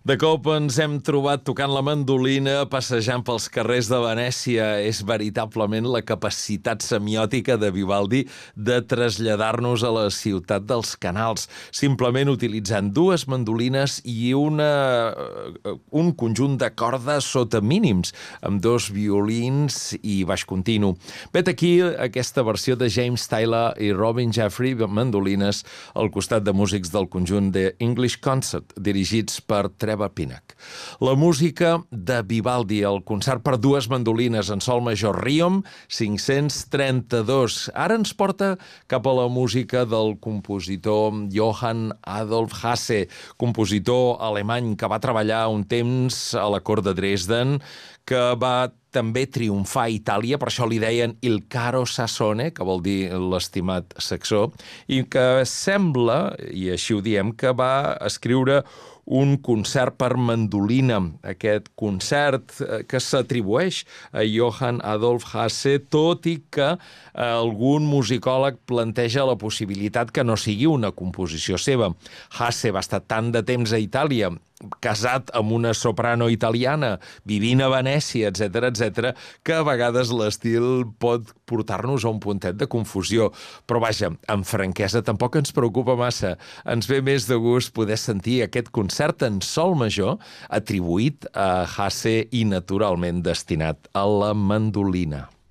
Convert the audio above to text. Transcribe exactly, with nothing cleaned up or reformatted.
De cop ens hem trobat tocant la mandolina, passejant pels carrers de Venècia. És veritablement la capacitat semiòtica de Vivaldi de traslladar-nos a la ciutat dels canals, simplement utilitzant dues mandolines i una, un conjunt de cordes sota mínims, amb dos violins i baix continu. Vet aquí aquesta versió de James Taylor i Robin Jeffrey, mandolines, al costat de músics del conjunt de English Concert, dirigits per Trevor Pinnock. La música de Vivaldi, el concert per dues mandolines en sol major Requiem cinc-cents trenta-dos. Ara ens porta cap a la música del compositor Johann Adolf Hasse, compositor alemany que va treballar un temps a la cort de Dresden, que va també triomfar a Itàlia, per això li deien il caro Sassone, que vol dir l'estimat saxó, i que sembla, i així ho diem, que va escriure un concert per mandolina. Aquest concert que s'atribueix a Johann Adolf Hasse, tot i que algun musicòleg planteja la possibilitat que no sigui una composició seva. Hasse va estar tant de temps a Itàlia, casat amb una soprano italiana, vivint a Venècia, etcètera, etcètera, que a vegades l'estil pot portar-nos a un puntet de confusió. Però vaja, amb franquesa tampoc ens preocupa massa. Ens ve més de gust poder sentir aquest concert en sol major atribuït a Hasse i naturalment destinat a la mandolina.